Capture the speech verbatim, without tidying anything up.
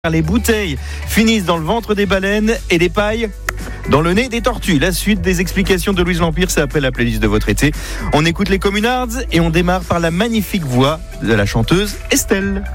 Les bouteilles finissent dans le ventre des baleines et les pailles dans le nez des tortues. La suite des explications de Louise Lampire, c'est après la playlist de votre été. On écoute les Communards et on démarre par la magnifique voix de la chanteuse Estelle.